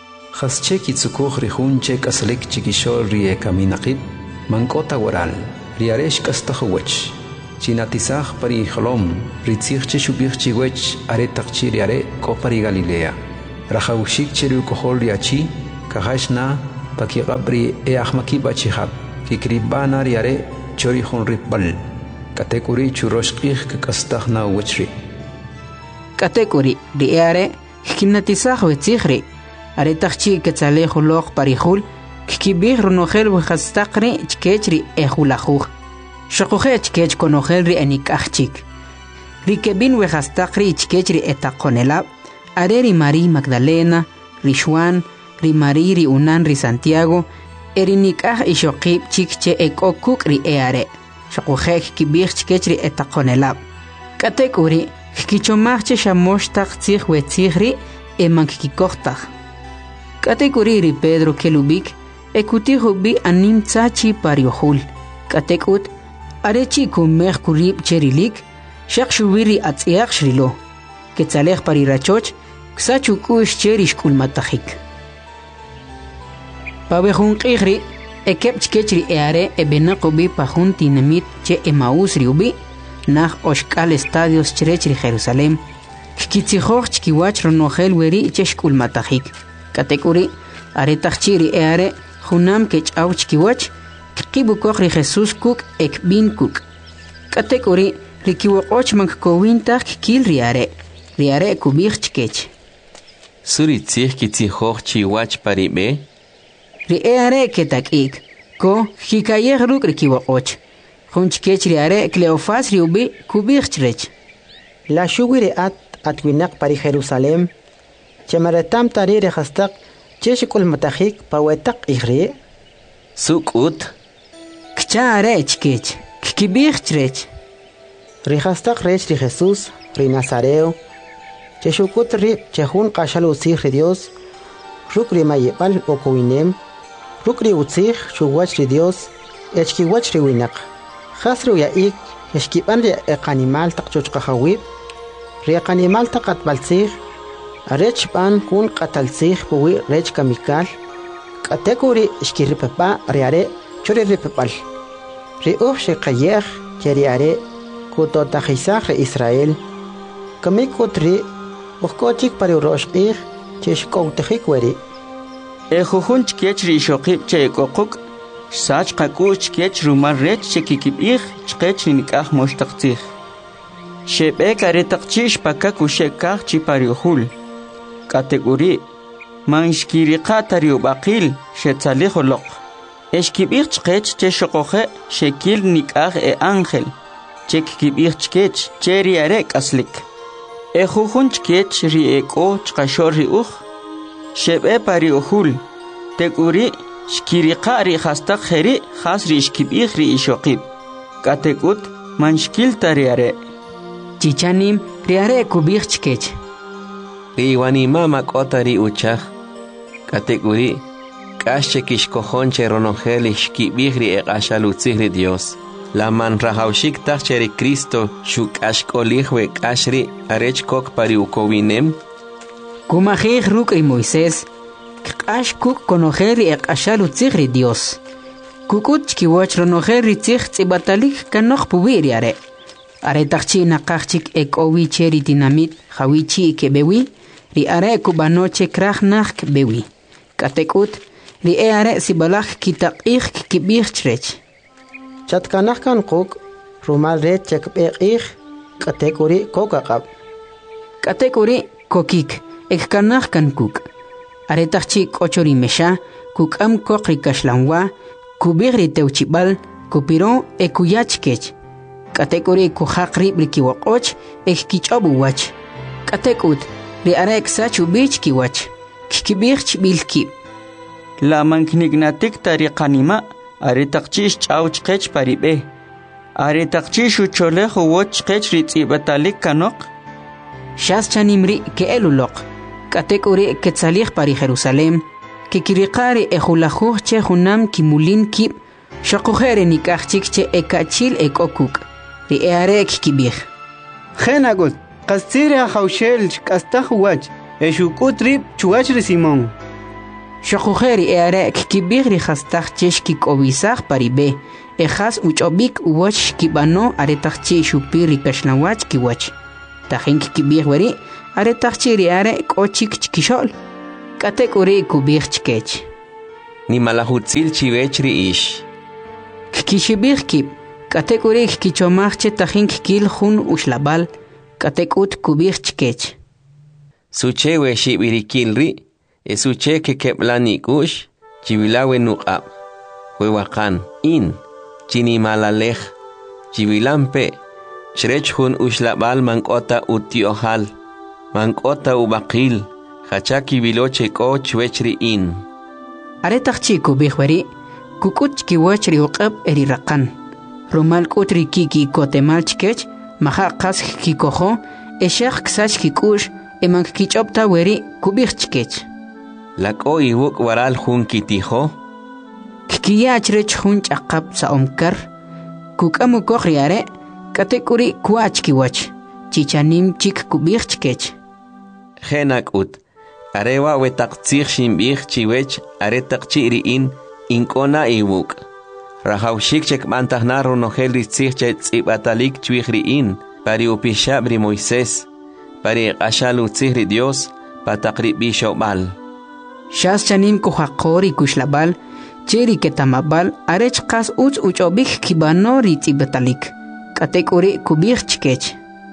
Hasche kitsukuj rijun chek aslik chikishol rie kaminaqib mankota waral riaresh kastahwech chinatisaj pari khlom ritzich shubich chiwech are takchi riare ko pari Galilea rahawshik cheru kohol riachi kahashna paki qabri e ahmaki bachihab kikribana riare chori khon ripal katekuri churoshqih kastahna wechri katekuri riare kinatisaj wetsikhri are takchi ketzale kholoq parihul kibir ronohel wehastaqri chkechri ehulajuj shaqoje chkech konohel ri anik achik rikebin wehastaqri chkechri etaqonela areri Mari Magdalena ri Juan ri Mari ri Unan ri Santiago erinikaj ishoqib chikche ekokuk ri eare shaqoje kibir chkechri etaqonela katekuri kichomachche shamoshtaq tzij wetzijri emankikojtaj katekuri ri Pedro kelubik ekutijo bi anim tsachi pariohul katekut arechi kumeh kurib cherilik shaqshubiri atziaq shrilo ketzalej parirachoch ksachu kush cherish kulmatahik pabehun qihri ekep chkechri eare ebenaqobi pajun tinamit che Emaús riubi nach oshkal estadios cherechri Jerusalem kitzijoj chkiwach ronojel weri chesh kulmatahik katekuri aretachiri eare Junam que chauch kiwach kibukoj ri Jesús kuk ekbin kuk katekuri rikiwoch mank kowintaj kil riare riare kubich chkech suri tzij kitzijoj chiwach paribe ri eare ketakik ko hikayej ruk rikiwoch jun chkech riare Cleofas riubi kubich chrech la shuwire at atwinak pari Jerusalem chemaratam tarire hastaq cheshikul matahik pawetak ihri sukut kchare chkech kibich chrech rihastaq rech ri Jesús ri Nazareo cheshukut ri chehun qashalu sih ri Dios rukri mayebal okowinem rukri utzih shuwach ri Dios echkiwach ri winak khasru yaik eshkiban ri eqanimal taqchuch qahawib ri eqanimal taqat balsih arech pan kun qatalsih puwi rech kamikal katekuri ishkiripapa riare chori ripapal ri uh shiqayeh cheriare kuto tajisaj re Israel kamikutri ukochik pari roshqih cheshkowtejik weri ejujun chkech ri shoqib cheqoquk sach qakuch chkech rumar rech chekikibih chkech nikah moshtaqtih shebe karetaqchish pakakushekaj chipariuhul kategori manshkiri qatari ubaqil shetzaliholoq eshkibir chqech cheshoqoje shekil nikaj e ángel chekibir chkech cheri arek aslik ejujun chkech ri eko chqashor ri uj shebe pari uhul teguri shkiri qari hastaq kheri khasri ishkibir ri ishoqib kategut manshkil tari are chichanim ri are kubir chkech Iwanima makotari uchaj kategori kashche kishkojonche ronojeli shkibihri eqashalutzihri Dios la man rahawshik tacheri Cristo shukashkolihwe kashri arech kok pari ukowinem kumajij rukri Moisés kash kuk konojeri eqashalutzihri Dios kukut chkiwach ronojeri tzih tzibatalik kanoj pubiri are are tachchi naqachik ekowi cheri dinamit hawichi kebewi ri are kubanoche krajnaj bewi katekut ri are sibalaj kitaqih kibich chrech chatkanaj kan quk rumal re chekbeqih katekuri kokaqab katekuri kokik ekkanaj kan kuk are tachchi kochori mesha kukam kokri kashlanwa kubigri teuchibal kupiron ekuyachkech katekuri kuhaqri brikiwaqoch ekkichobu wach katekut ri arek sachu bich kiwach kibich bilki la manknignatik tariqanima are taqchish ch'awch qech paribe are taqchish ucholej woch qech ritzibatalik kanoq shas chanimri ke eluloq katekuri ketzalij pari Jerusalem que kiriqari ejulajuj che junam kimulin kib shaqujere nikachik che ekachil ekokuk ri earek kibij Genagut qastira haushel kastaj wach eshukut rib chuach ri Simón Shokujeri eare kibigri hastak chesh kikobisak paribe. Ejas uchobik uwach kibano aretakchi shupiri kashnawach kiwach. Tahin kibigweri aretakchi riare kochik chikishol. Katek uri kubig chikech. Ni malahutzil chivechri ish. Kikishibig kib. Katek uri kichomachche tahin kil hun ushlabal. Katek ut kubig chikech. Suche we shibirikilri. Esuche que keplani kush, chivilawe nuqab, huewakan, in, chinimalalej, chivilampe, shrechhun ushlabal mankota utiohal, mankota ubakil, hachaki viloche ko chwechri in. Aretak chico bihwari, kukuch kiwachri uqab eri rakan, rumal kutri kiki kotemal chikech, maha qas kikoho, eshak ksach kikush, emank kichopta weri kubich chikech. Lako iwuk waral hun kitiho. Kikiyach rech hun chaqab sa omkar. Kukamu kokhriare. Katekuri kuach kiwach. Chichanim chik kubich chikech. Henak ut. Arewa wetak tsir shimbich chiwech aretak chiriin inkona iwuk. Rahaushik chek mantahna ronogel rizich chet zibatalik chwihriin. Pari upishabri Moisés. Pari ashalu tsihri Dios. Patakri bishobal. Shas chanim kuhaqori kushlabal, cheri ketamabal, arech qas uch uchobik kibano ritzibatalik. Katek uri kubich chikech.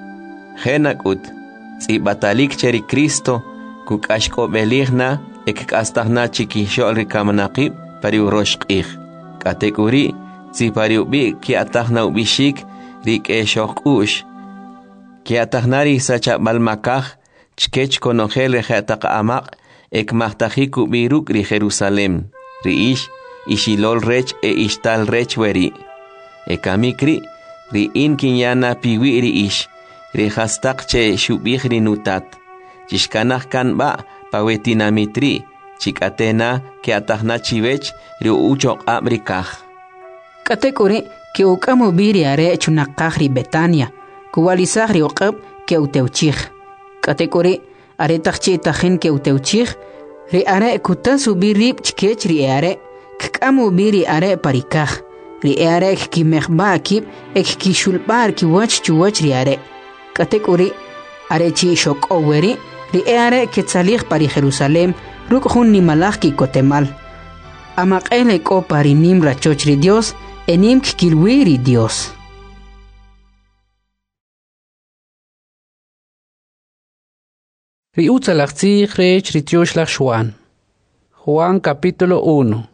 Henak ut, tzibatalik cheri Cristo, kukashko beligna, ekastahna chikishol rikamanaqib, pari uroshqih. Katek uri, tzipari ubi ki atahna ubishik, rik eshok ush. Ki atahnari sacha balmakah, chkech konogel rejatak amaq, ek mahtajiku biruk ri Jerusalem, ri ish, ishilol rech e ishtal rech weri. Ek amikri, ri in kinyana piwi ri ish, ri hastak che shubih ri nutat. Chishkanach kan ba, pawetinamitri, chikatena ke atahna chivech ri uchok abrikaj. Katekuri, ke ukamu biri are chunakaj ri Betania, kuwalisaj ri uqab ke uteuchij. Katekuri, aretak chi tahin ke uteuchij, ri are kutasu birib chikech ri are, kkamu biri are parikaj, ri are ki mehba akib, ek ki shulbar ki wach chuwach ri are. Katek uri, are chi shok oweri, ri are ke tsalij pari Jerusalem, ruk hun ni malaj ki kotemal. Amak ele ko pari nim rachoch ri Dios, enim kikilwi ri Dios. Riutza lachzich rech ritiosh lach Juan. Juan capítulo uno.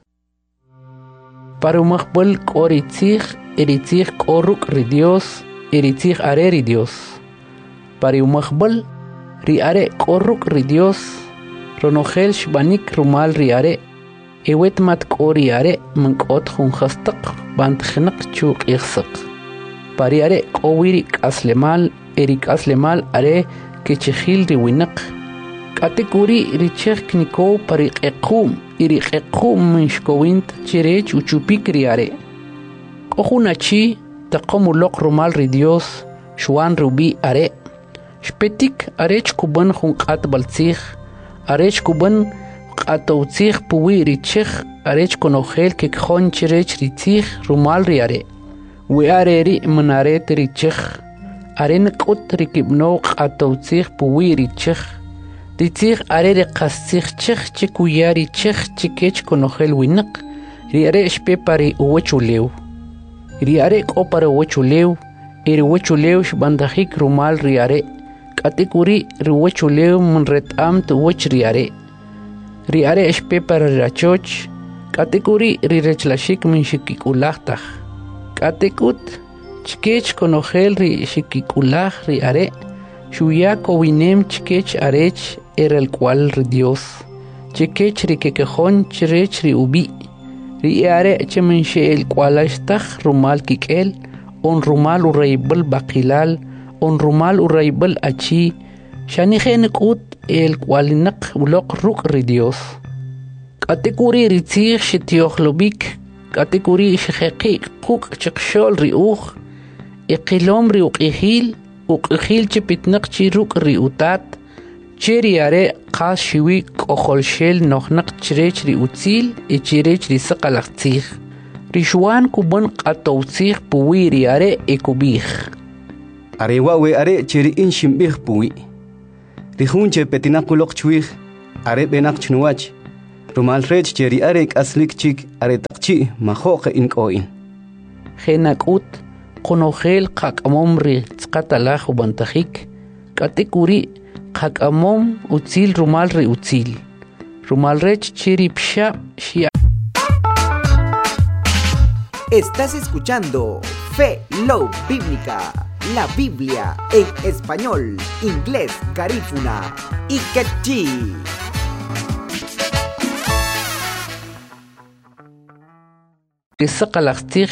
Parumachbol koritzich, eritzich koruk ri Dios, eritzich are ri Dios. Parumachbol, ri are koruk ri Dios, ronogel shbanik rumal ri are, ewet mat kori are, mankot hun hastak, bant khinak chuk ikhsak. Pari are kowiri kaslemal, erik aslemal are, que chehil de winak. Katekuri richech kniko pari equm, iri equm minshkowint chirech uchupik riare. Kohunachi, takomu lok rumal ri Dios, shuan rubi are. Shpetik arech kuban hunkat baltzich, arech kuban katoutzich puwi richech, arech konogel ke khon chirech ritzich rumal riare. We are ri manaret richech. Aren kut rikibno qatoutzich puwi richech. Ritzich are riqastzich chech chikuya richech chikech konogel winak. Riare shpe pari uwechulew. Riare kopara uwechulew. Iri uwechulew shbandajik rumal riare. Katikuri riuwechulew munretam tu uwech riare. Riare shpe para rachoch. Katikuri rirechlashik min shikikulachtach. Katikut chikech konogel ri shikikulah ri are, shuya kowinem chikech arech era el cual ri Dios, chikech ri kekejon chirech ri ubi, ri are chemenshe el cual ashtach rumal kikel, on rumal uraibel bakilal, on rumal uraibel achi, shanigen kut el cual nak ulok ruk ri Dios. Katekuri ri tzich shitiohlobik, katekuri shekeki kuk chikshol ri uch, Iqilom ri uqihil, uqihil chipitnak chiruk ri utat, chiri are qas shiwi k'ojolshel no'jnaq chirech ri utzil y chirech ri saqalaqtzij rixwan kubon q'atowtzij puwi ri are e kubij arewa we are chiri in shimbij puwi rijunche petinaquloq chwij are benaq chnuwach rumal rech cheri are k'aslik chik are taqchi majoqe ink'o'in jenak'ut qonojel qak'amom ri tzqatalaj ubantajik k'atikuri qak'amom utzil rumal ri utzil rumal rech chiri pshab xia. Estás escuchando Fe Love Bíblica, la Biblia en español, inglés, garífuna y quechí. Saqalaqtzij